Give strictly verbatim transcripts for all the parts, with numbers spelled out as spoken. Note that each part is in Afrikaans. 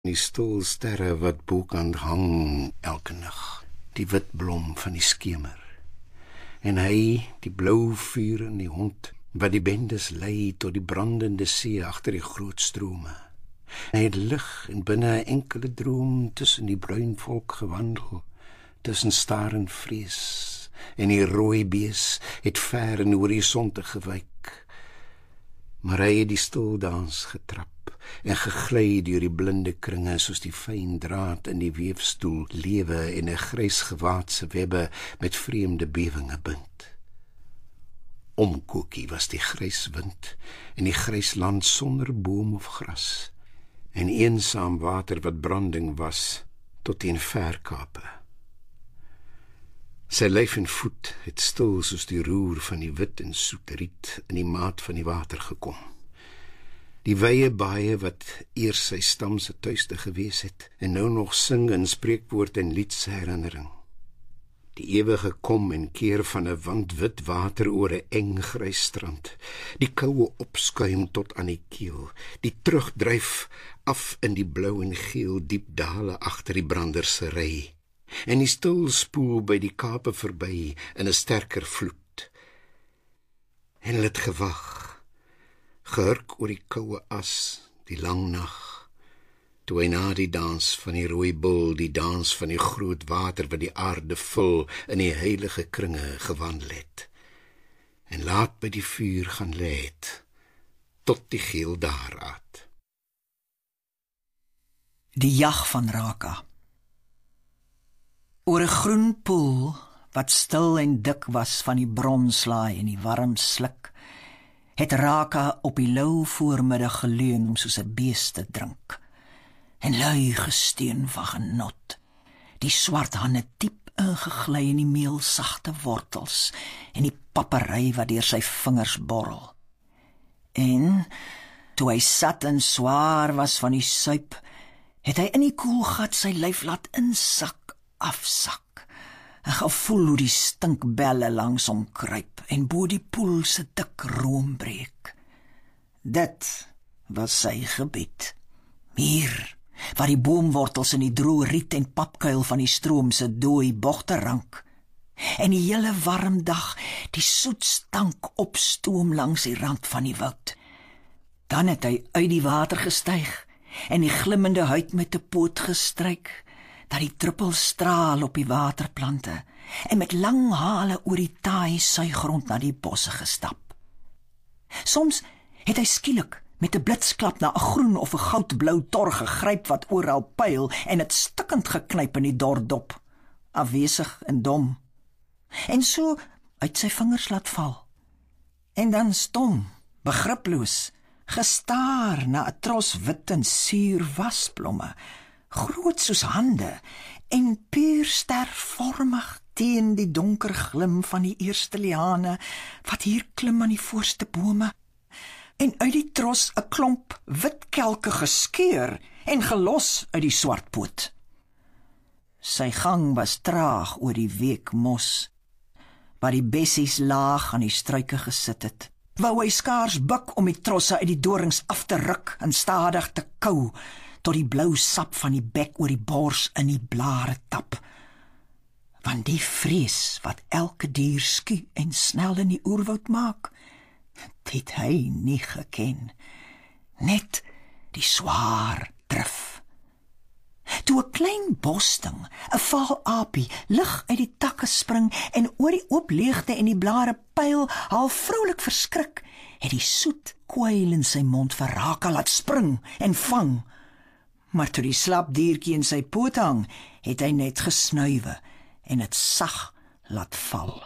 Die stoelsterre wat bokant hang elke nag, die wit blom van die skemer. En hy, die blou vuur in die hond, wat die bendes lei tot die brandende see agter die groot strome. Hy het lig en binne 'n enkele droom tussen die bruin volk gewandel, tussen staar en vrees, en die rooi bees het ver in die horisonte gewyk. Maar hy het die stoeldans getrap en gegly deur die blinde kringe soos die fyn draad in die weefstoel lewe en 'n grys gewaad se webbe met vreemde bewinge bind. Omkoekie was die grys wind en die grys land sonder boom of gras en eensaam water wat branding was tot teen Verkape. Sy lyf en voet het stil soos die roer van die wit en soete riet in die maat van die water gekom. Die wye baie wat eers sy stam se tuiste gewees het en nou nog sing in spreekwoord en liedsherinnering. Die ewige kom en keer van 'n wandwit water oor 'n eng grys strand, die koue opskuim tot aan die keel, die terugdryf af in die blou en geel diep dale agter die brander se ry, en die stil spoel by die Kape verby in 'n sterker vloed. En hulle het gewag, gehurk oor die koue as, die lang nag, toe hy na die dans van die rooi bul, die dans van die groot water wat die aarde vul, in die heilige kringe gewandel het, en laat by die vuur gaan lê het, tot die geel daaraat. Die jag van Raka. Oor 'n groen poel, wat stil en dik was van die bronslaai en die warm sluk, het Raka op die lou voormiddag geleun om soos 'n bees te drink, en lui gesteun van genot, die swart hande diep ingegly in die meelsagte wortels, en die pappery wat deur sy vingers borrel. En, toe hy sat en swaar was van die suip, het hy in die koelgat sy lyf laat insak, afsak, en gevoel hoe die stinkbelle langs hom kruip, en bo die poel se dik room breek. Dit was sy gebied. Hier, waar die boomwortels in die droë riet en papkuil van die stroom se dooi bogte rank, en die hele warm dag die soet stank opstoom langs die rand van die woud. Dan het hy uit die water gestyg, en die glimmende huid met 'n poot gestryk, dat die druppels straal op die waterplante, en met lang hale oor die taai suigrond na die bosse gestap. Soms het hy skielik met 'n blitsklap na 'n groen of 'n goudblou tor gegryp wat oral pyl, en het stikkend geknyp in die dordop, afwesig en dom, en so uit sy vingers laat val, en dan stom, begriploos, gestaar na 'n tros wit en suur wasblomme, groot soos hande, en puur stervormig teen die donker glim van die eerste liane, wat hier klim aan die voorste bome, en uit die tros 'n klomp wit kelke geskeur, en gelos uit die swart poot. Sy gang was traag oor die week mos, waar die bessies laag aan die struike gesit het, wou hy skaars buk om die trosse uit die dorings af te ruk en stadig te kou, tot die blou sap van die bek oor die bors in die blare tap. Want die vrees wat elke dier skie en snel in die oerwoud maak, dit het hy nie geken, net die swaar drif. Toe 'n klein bosting, 'n vaal aapie, lig uit die takke spring en oor die oop leegte en die blare pyl, half vroulik verskrik, het die soet kwyl in sy mond vir Raka laat spring en vang. Maar toe die slap diertjie in sy poot hang, het hy net gesnuiwe en het sag laat val.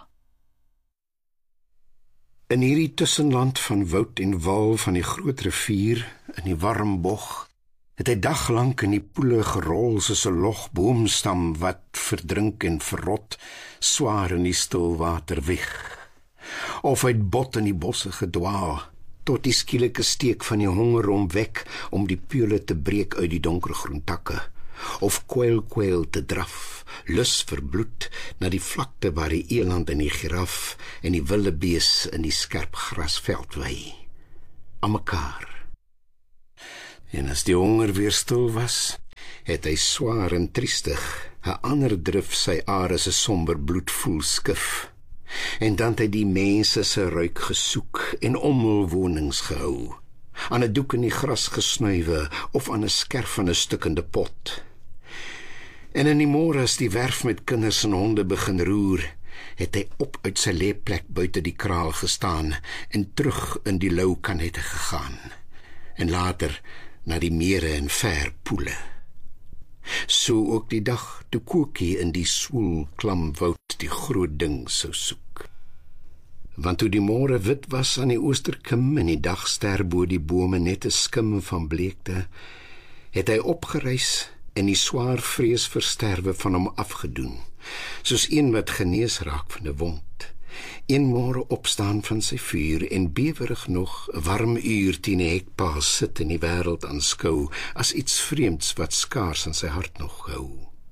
In hierdie tussenland van woud en wal van die groot rivier, in die warm bog, het hy daglank in die poele gerol soos 'n log boomstam wat verdrink en verrot, swaar in die stil water weg. Of hy het bot in die bosse gedwaal, tot die skielike steek van die honger omwek om die peule te breek uit die donkergroen takke, of kwyl kwyl te draf, lus vir bloed, na die vlakte waar die eland en die giraf en die wilde bees in die skerp grasveld wy, aan mekaar. En as die honger weer stil was, het hy swaar en triestig, 'n ander drif sy are se somber bloed voel skif. En dan het hy die mense se ruik gesoek en om hul wonings gehou, aan 'n doek in die gras gesnuiwe of aan 'n skerf van 'n stukkende pot. En in die môre as die werf met kinders en honde begin roer, het hy op uit sy leeplek buite die kraal gestaan en terug in die lou kanette gegaan, en later na die mere en ver poele. So ook die dag toe Kookie in die swoel klam woud die groot ding sou soek. Want toe die môre wit was aan die oosterkim en die dagster bo die bome net 'n skim van bleekte, het hy opgereis en die swaar vrees versterwe van hom afgedoen, soos een wat genees raak van 'n wond. Een môre opstaan van sy vuur en bewerig nog 'n warm uur teen die hekpaal sit en die wêreld aanskou as iets vreemds wat skaars in sy hart nog hou.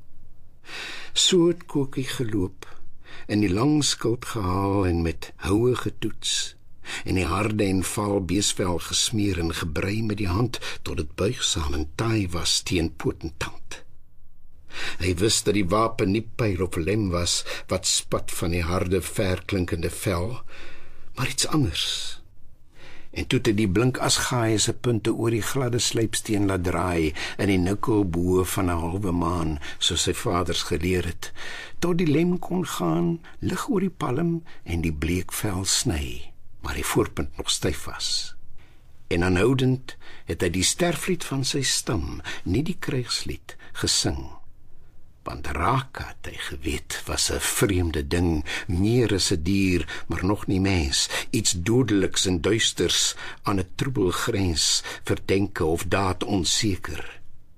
So het Kookie geloop, en die lang skild gehaal en met houe getoets, en die harde en vaal beesvel gesmeer en gebrei met die hand, tot het buigsaam en taai was teen poot en tand. Hy wist dat die wapen nie pyl of lem was, wat spat van die harde, verklinkende vel, maar iets anders. En toe het die blink asgaai se punte oor die gladde slypsteen laat draai, in die nikkelboe van 'n halwe maan, soos sy vaders geleer het, tot die lem kon gaan, lig oor die palm en die bleekvel sny, maar die voorpunt nog styf was. En aanhoudend het hy die sterflied van sy stam, nie die krygslied, gesing. Want Raka, het hy geweet, was 'n vreemde ding, meer as 'n dier, maar nog nie mens, iets dodeliks en duisters, aan 'n troebel grens, verdenke of daad onseker.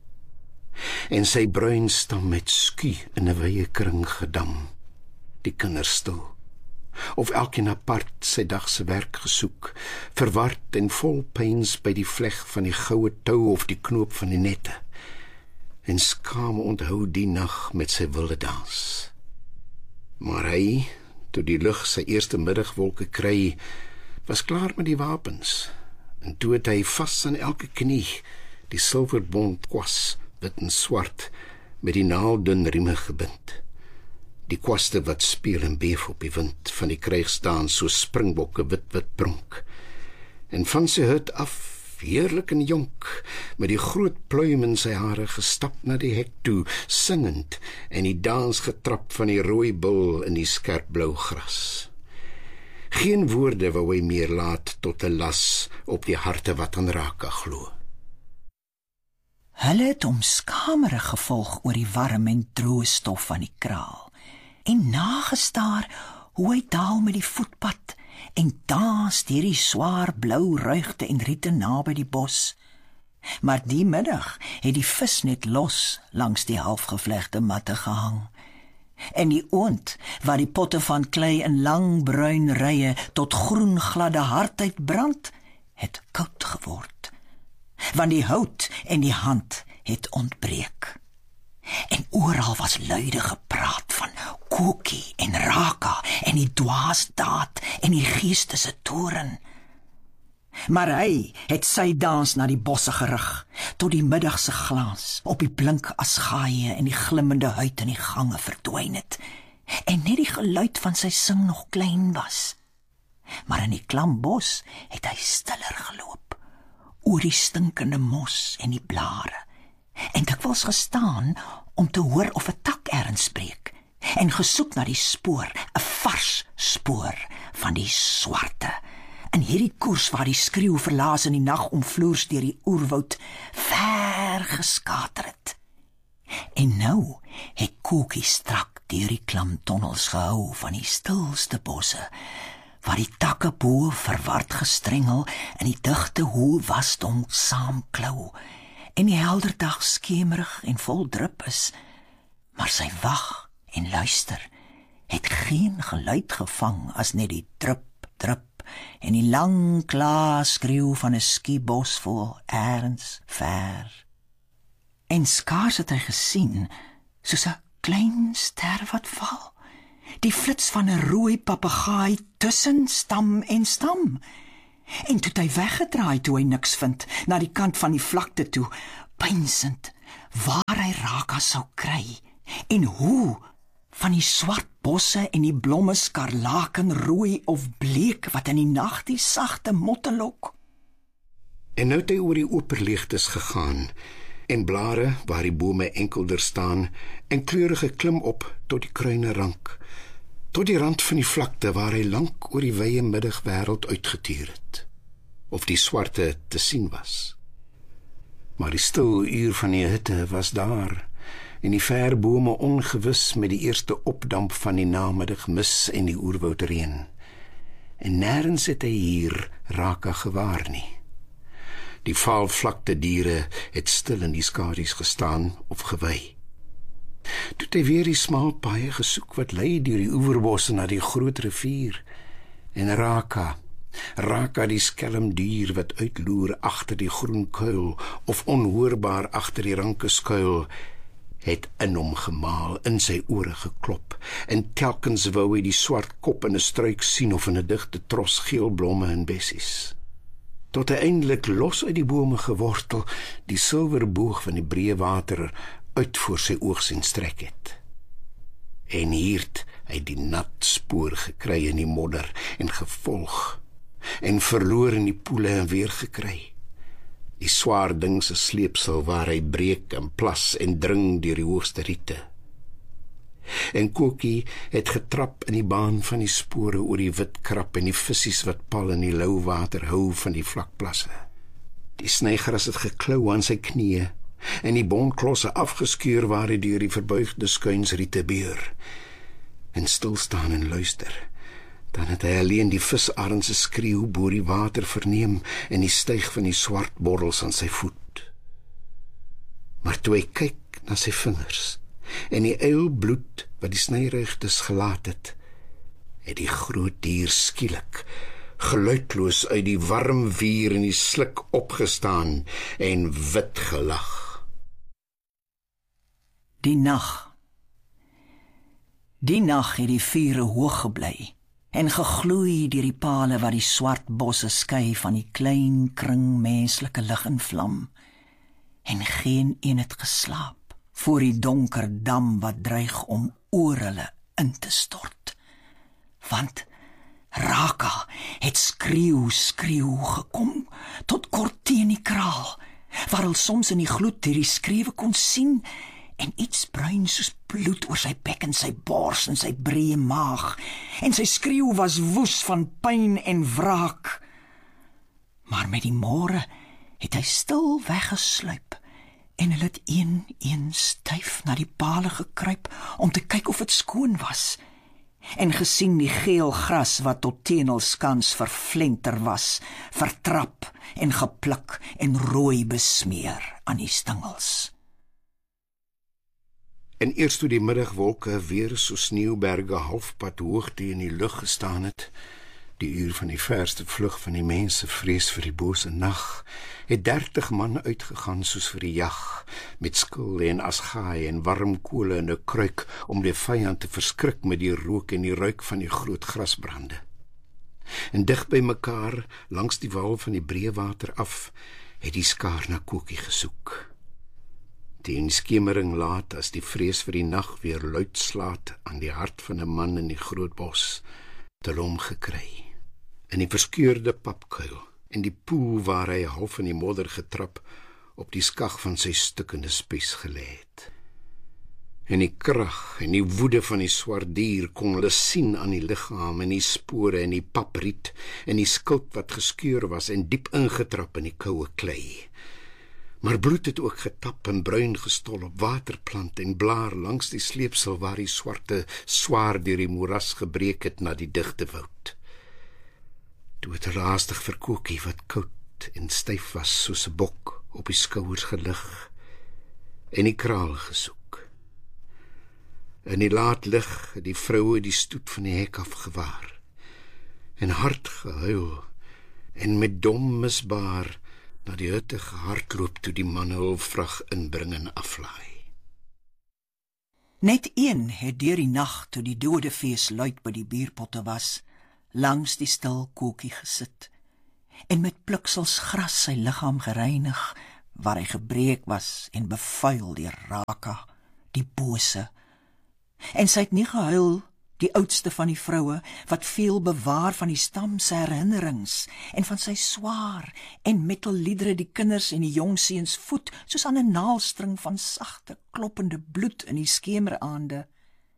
En sy bruin stam met skie in 'n wye kring gedam, die kinders stil, of elkeen apart sy dag se werk gesoek, verward en vol pyns by die vleg van die goue tou of die knoop van die nette, en skaam onthou die nag met sy wilde dans. Maar hy, toe die lug sy eerste middagwolke kry, was klaar met die wapens, en toe het hy vas aan elke knie die silverbond kwas, wit en swart, met die naaldun rieme gebind. Die kwaste wat speel en beef op die wind, van die krygsdans so springbokke wit-wit pronk. En van sy hut af, heerlik en jonk, met die groot pluim in sy hare gestap na die hek toe, singend, en die dans getrap van die rooi bul in die skerp blou gras. Geen woorde wou hy meer laat tot 'n las op die harte wat aan Raka glo. Hulle het hom skamerig gevolg oor die warm en droë stof van die kraal, en nagestaar hoe hy daal met die voetpad, en dans deur die swaar blou ruigte en riete naby die bos. Maar die middag het die vis net los langs die halfgevlegte matte gehang. En die oond, waar die potte van klei in lang bruin rye tot groen gladde hardheid brand, het koud geword, want die hout en die hand het ontbreek. En oral was luide gepraat van Kookie en Raka en die dwaasdaad en die geeste se toren. Maar hy het sy dans na die bosse gerig, tot die middagse glans op die blink asgaaie en die glimmende huid in die gange verdwyn het, en net die geluid van sy sing nog klein was. Maar in die klam bos het hy stiller geloop, oor die stinkende mos en die blare, en dikwels gestaan om te hoor of 'n tak ergens spreek, en gesoek na die spoor, 'n vars spoor van die swarte, in hierdie koers waar die skreeu verlaas in die nag omvloers deur die oerwoud ver geskater het. En nou het Kookie strak deur die klamtonnels gehou van die stilste bosse, waar die takke bo verward gestrengel in die digte hoë wasdonk saamklou, en die helder dag skemerig en vol drup is, maar sy wag en luister het geen geluid gevang as net die drup, drup en die lang klaar skreeu van 'n skiebos vol ergens ver. En skaars het hy gesien, soos 'n klein ster wat val, die flits van 'n rooi papegaai tussen stam en stam. En toe het hy weggedraai toe hy niks vind, na die kant van die vlakte toe, pynsend, waar Raka sou kry, en hoe van die swart bosse en die blomme skarlakenrooi of bleek wat in die nag die sagte motte lok. En nou het hy oor die operleegtes gegaan, en blare waar die bome enkelder staan, en kleurige klim op tot die kruine rank, tot die rand van die vlakte waar hy lank oor die wye middagwêreld uitgetuur het, of die swarte te sien was. Maar die stil uur van die hitte was daar, en die ver bome ongewis met die eerste opdamp van die namiddagmis en die oerwoudreën. En nêrens het hy hier Raka gewaar nie. Die vaalvlakte diere het stil in die skadu's gestaan of gewy. Toe het hy weer die smal paaie gesoek wat lei deur die oeverbosse na die groot rivier. En Raka, Raka die skelm dier wat uitloer agter die groen kuil of onhoorbaar agter die ranke skuil, het in hom gemaal, in sy ore geklop, en telkens wou hy die swart kop in 'n struik sien of in 'n digte tros geel blomme en bessies. Tot hy eindelik los uit die bome gewortel, die silwerboog van die breë water uit voor sy oog sien strek het. En hier het hy die nat spoor gekry in die modder en gevolg, en verloor in die poele en weer gekry. Die swaar ding se sleepsel waar hy breek en plas en dring deur die hoogste riete. En Kokie het getrap in die baan van die spore oor die wit krap en die vissies wat pal in die lou water hou van die vlakplasse. Die snygras het geklou aan sy knieë en die bonklosse afgeskeur waar hy deur die verbuigde skuinsriete beur. En stil staan en luister. Dan het hy alleen die visarend se skreeu bo die water verneem en die styg van die swart borrels aan sy voet. Maar toe hy kyk na sy vingers en die eil bloed wat die snyrigtes gelaat het, het die groot dier skielik, geluidloos uit die warm vuur in die sluk opgestaan en wit gelag. Die nag. Die nag het die vure hoog gebly en gegloei deur die pale wat die swart bosse skei van die klein kring menslike lig en vlam, en geen een het geslaap voor die donker dam wat dreig om oor hulle in te stort. Want Raka het skreeu, skreeu gekom, tot kort teen die kraal, waar hulle soms in die gloed deur die skreewe kon sien, en iets bruin soos bloed oor sy bek en sy bors en sy breë maag, en sy skreeu was woes van pyn en wraak. Maar met die môre het hy stil weggesluip, en hulle het een een styf na die pale gekruip om te kyk of het skoon was, en gesien die geel gras wat tot teen hul skans verflenter was, vertrap en gepluk en rooi besmeer aan die stingels. En eers toe die middagwolke weer so sneeuberge halfpad hoogte in die lug gestaan het, die uur van die verste vlug van die mense vrees vir die bose nag, het dertig man uitgegaan soos vir die jag, met skilde en asgaai en warm kole in 'n kruik, om die vyand te verskrik met die rook en die ruik van die groot grasbrande. En dig by mekaar, langs die wal van die breë water af, het die skaar na Kokie gesoek. Teen skemering laat, as die vrees vir die nag weer luid slaat aan die hart van 'n man in die groot bos, te hom gekry. In die verskeurde papkuil, en die poel waar hy half in die modder getrap, op die skag van sy stukkende spies gelê het. En die krag en die woede van die swart dier kon hulle sien aan die liggaam en die spore en die papriet en die skild wat geskeur was en diep ingetrap in die koue klei. Maar bloed het ook getap en bruin gestol op waterplant en blaar langs die sleepsel waar die swarte swaar deur die moeras gebreek het na die digte woud. Toe het raastig vir Kokie wat koud en styf was soos 'n bok op die skouers gelig en die kraal gesoek. In die laat lig het die vroue die stoet van die hek af gewaar en hard gehuil en met dom misbaar na die hutte gehardloop toe die manne hul vrag inbring en aflaai. Net een het deur die nag toe die dode fees luid by die bierpotte was, langs die stil Kokie gesit, en met pluksels gras sy liggaam gereinig, waar hy gebreek was en bevuil deur Raka, die bose. En sy het nie gehuil, die oudste van die vroue, wat veel bewaar van die stam se herinnerings, en van sy swaar en metalliedere die kinders en die jongseuns voed, soos aan 'n naalstring van sagte, kloppende bloed in die skemeraande.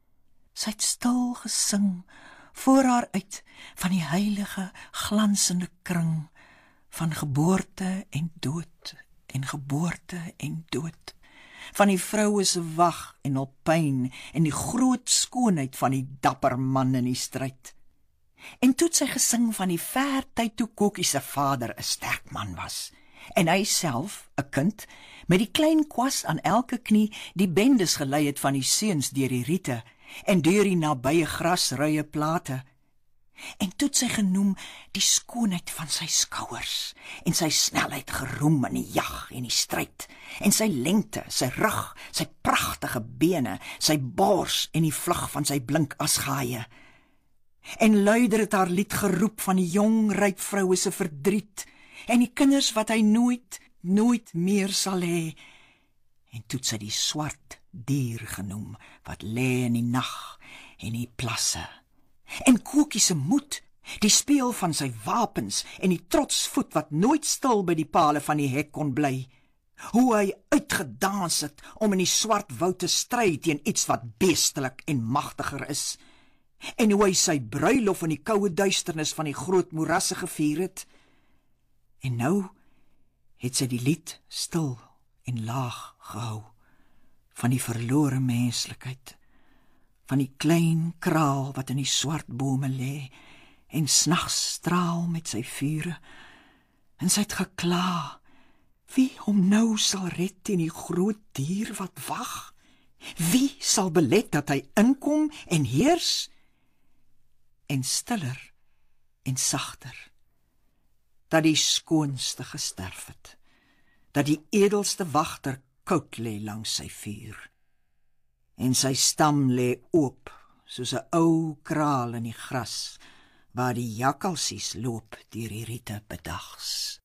Sy het stil gesing, voor haar uit, van die heilige, glansende kring, van geboorte en dood, en geboorte en dood, van die vroue se wag en hul pyn, en die groot skoonheid van die dapper man in die stryd. En toe het sy gesing van die ver tyd toe Kokkie se vader 'n sterk man was, en hy self, 'n kind, met die klein kwas aan elke knie, die bendes gelei het van die seuns deur die riete, en deur die nabye grasruie plate. En toe het sy genoem die skoonheid van sy skouers, en sy snelheid geroem in die jag en die stryd, en sy lengte, sy rug, sy pragtige bene, sy bors en die vlug van sy blink asgaaie. En luider het haar lied geroep van die jong ryp vroue se verdriet, en die kinders wat hy nooit, nooit meer sal hê. En toe het sy die swart dier genoem, wat lê in die nag en die plasse. En Kokkie se moed, die speel van sy wapens en die trotsvoet wat nooit stil by die pale van die hek kon bly. Hoe hy uitgedans het om in die swart woud te stry teen iets wat beestelik en magtiger is. En hoe hy sy bruilof in die koue duisternis van die groot moerasse gevier het. En nou het sy die lied stil en laag gehou, van die verlore menslikheid, van die klein kraal wat in die swart bome lê, en snags straal met sy vure, en sy het gekla, wie hom nou sal red teen die groot dier wat wag? Wie sal belet dat hy inkom en heers? En stiller en sagter, dat die skoonste gesterf het, dat die edelste wagter koud lê langs sy vuur, en sy stam lê oop, soos 'n ou kraal in die gras, waar die jakkalsies loop deur die riete bedags.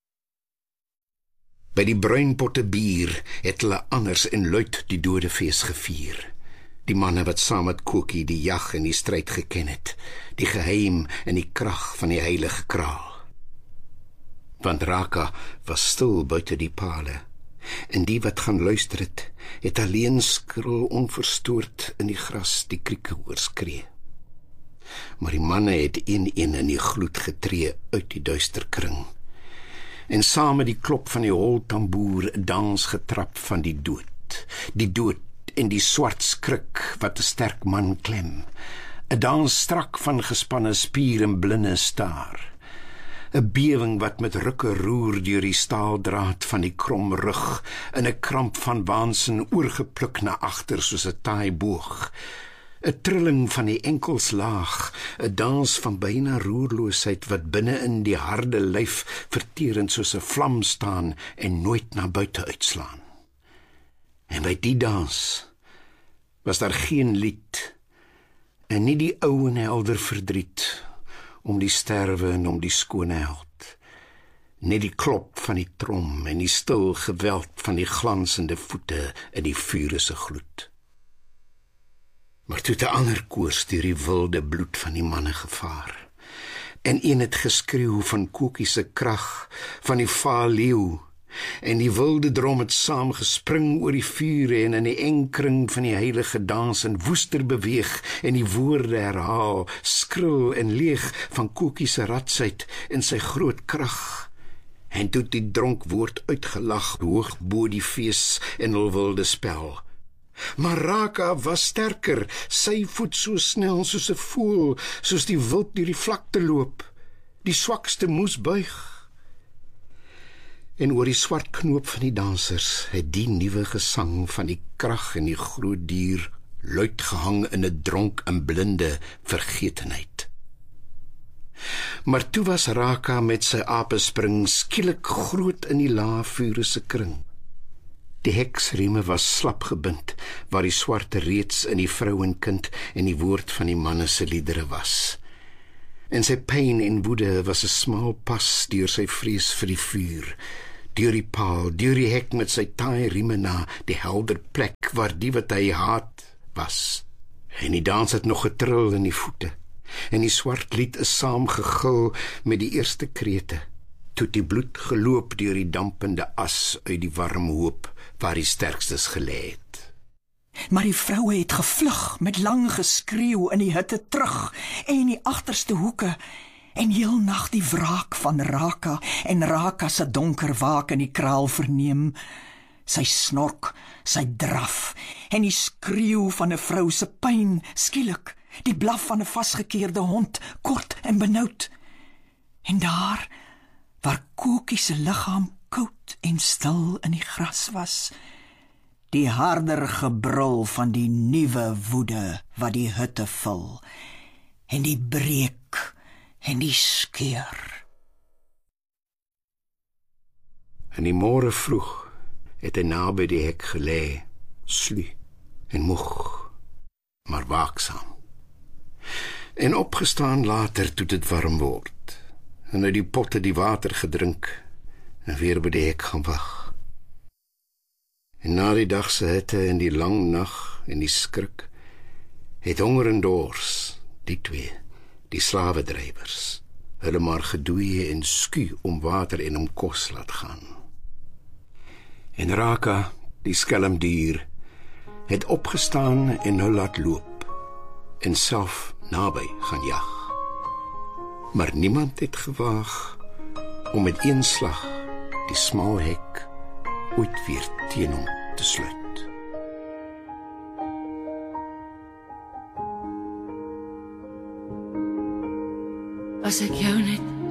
By die bruinpotte bier het hulle anders en luid die dodefees gevier. Die manne wat saam met Kokkie die jag en die stryd geken het, die geheim en die krag van die heilige kraal. Want Raka was stil buite die pale, en die wat gaan luister het, het alleen skril onverstoord in die gras die krieke oorskree. Maar die manne het een een in die gloed getree uit die duister kring, en saam met die klop van die holtamboer 'n dans getrap van die dood, die dood en die swart skrik wat 'n sterk man klem, 'n dans strak van gespanne spier en blinde staar, 'n bewing wat met rukke roer deur die staaldraad van die krom rug, in 'n kramp van waansin oorgepluk na agter soos 'n taai boog, 'n trilling van die enkels laag, 'n dans van byna roerloosheid wat binne in die harde lyf verterend soos 'n vlam staan en nooit na buite uitslaan. En by die dans was daar geen lied, en nie die ou en helder verdriet om die sterwe en om die skone held, net die klop van die trom en die stil geweld van die glansende voete in die vure se gloed. Maar toe 'n ander koors deur die wilde bloed van die manne gevaar, en een het geskreeu van Kokkie se krag, van die vaal leeu, en die wilde drom het saam gespring oor die vure en in die enkring van die heilige dans en woester beweeg en die woorde herhaal, skril en leeg van Kokkie se ratsheid en sy groot krag. En toe die dronk woord uitgelag hoog bo die fees en hul wilde spel. Maar Raka was sterker, sy voet so snel soos 'n voël, soos die wild deur die vlakte loop, die swakste moes buig. En oor die swart knoop van die dansers het die nuwe gesang van die krag en die groot dier luid gehang in 'n dronk en blinde vergetenheid. Maar toe was Raka met sy apespring skielik groot in die lae vure se kring. Die heksrieme was slap gebind, waar die swarte reeds in die vrou en kind en die woord van die manne se liedere was. En sy pyn en woede was 'n smal pas deur sy vrees vir die vuur, deur die paal, deur die hek met sy taai rieme na, die helder plek waar die wat hy haat was. En die dans het nog getril in die voete, en die swart lied is saamgegil met die eerste krete, toe die bloed geloop deur die dampende as uit die warm hoop waar die sterkstes gelê het. Maar die vroue het gevlug met lang geskreeu in die hitte terug en die agterste hoeke en heel nag die wraak van Raka en Raka se donker waak in die kraal verneem, sy snork, sy draf en die skreeu van 'n vrou se pyn skielik, die blaf van 'n vasgekeerde hond kort en benoud. En daar waar Kokie se liggaam koud en stil in die gras was, die harder gebrul van die nuwe woede wat die hutte vul, en die breek en die skeur. In die môre vroeg het hy naby die hek gelê, slu en moeg, maar waaksaam. En opgestaan later toe dit warm word, en uit die potte die water gedrink, en weer by die hek gaan wag. En na die dag se hitte en die lang nag en die skrik, het honger en dors, die twee, die slawedrywers, hulle maar gedoeie en sku om water en om kos laat gaan. En Raka, die skelmdier, het opgestaan en hulle laat loop, en self naby gaan jag. Maar niemand het gewaag om met een slag die smal hek ooit weer teen hom te sluit. As ek jou net